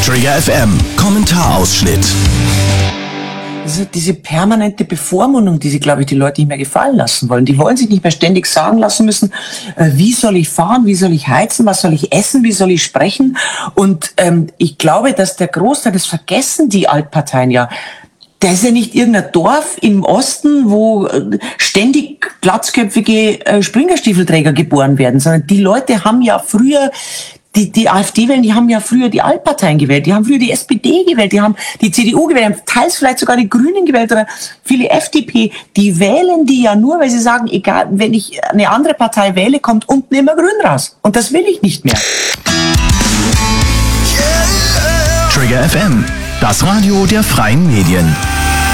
Trigger FM Kommentarausschnitt. Also diese permanente Bevormundung, die glaube ich, die Leute nicht mehr gefallen lassen wollen. Die wollen sich nicht mehr ständig sagen lassen müssen, wie soll ich fahren, wie soll ich heizen, was soll ich essen, wie soll ich sprechen. Und ich glaube, dass der Großteil, das vergessen die Altparteien ja. Das ist ja nicht irgendein Dorf im Osten, wo ständig glatzköpfige Springerstiefelträger geboren werden, sondern die Leute haben ja früher die AfD-Wähler, die haben ja früher die Altparteien gewählt, die haben früher die SPD gewählt, die haben die CDU gewählt, die haben teils vielleicht sogar die Grünen gewählt oder viele FDP. Die wählen die ja nur, weil sie sagen, egal, wenn ich eine andere Partei wähle, kommt unten immer Grün raus. Und das will ich nicht mehr. Trigger FM, das Radio der freien Medien.